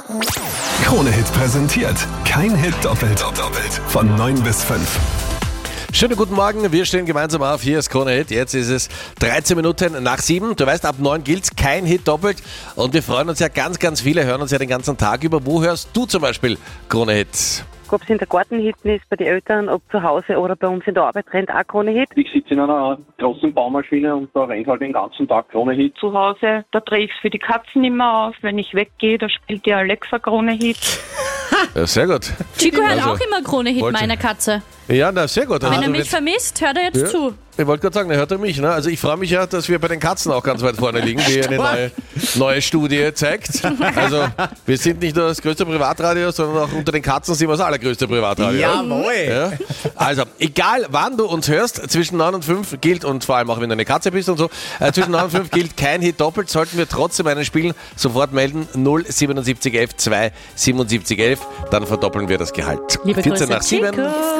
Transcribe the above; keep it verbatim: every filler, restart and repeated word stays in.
Krone-Hit präsentiert. Kein Hit doppelt. doppelt. Von neun bis fünf. Schönen guten Morgen, wir stehen gemeinsam auf. Hier ist Krone-Hit. Jetzt ist es dreizehn Minuten nach sieben. Du weißt, ab neun gilt kein Hit doppelt. Und wir freuen uns ja ganz, ganz viele, hören uns ja den ganzen Tag über. Wo hörst du zum Beispiel Krone-Hit? Ob es in der Gartenhütte ist, bei den Eltern, ob zu Hause oder bei uns in der Arbeit, rennt auch Krone-Hit. Ich sitze in einer großen Baumaschine und da rennt halt den ganzen Tag Krone-Hit. Zu Hause, da drehe ich es für die Katzen immer auf. Wenn ich weggehe, da spielt die Alexa Krone-Hit. Ja, sehr gut. Chico hört Also, auch immer Krone-Hit, wollte- meine Katze. Ja, na, sehr gut. Wenn Also er mich jetzt- vermisst, hört er jetzt Ja. zu. Ich wollte gerade sagen, da hört er mich. Ne? Also ich freue mich ja, dass wir bei den Katzen auch ganz weit vorne liegen, wie eine neue, neue Studie zeigt. Also wir sind nicht nur das größte Privatradio, sondern auch unter den Katzen sind wir das allergrößte Privatradio. Jawohl. Ja? Also egal wann du uns hörst, zwischen neun und fünf gilt, und vor allem auch wenn du eine Katze bist und so, äh, zwischen neun und fünf gilt kein Hit doppelt. Sollten wir trotzdem einen spielen, sofort melden null siebenundsiebzig elf zwei siebenundsiebzig elf, dann verdoppeln wir das Gehalt. Liebe vierzehn Grüße, nach sieben. Chico.